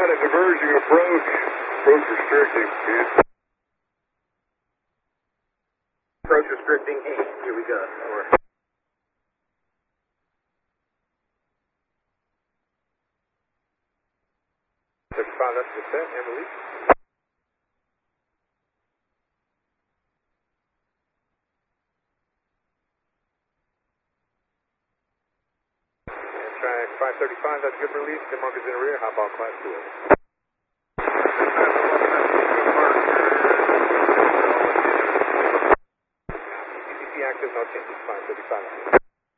a diverging approach. Approach restricting, kid. Approach restricting 8. Here we go. Over. That's the set and release. Track 535, that's good release. Denmark is in the rear. Hot ball class 2 over. CCC active, no changes. 535.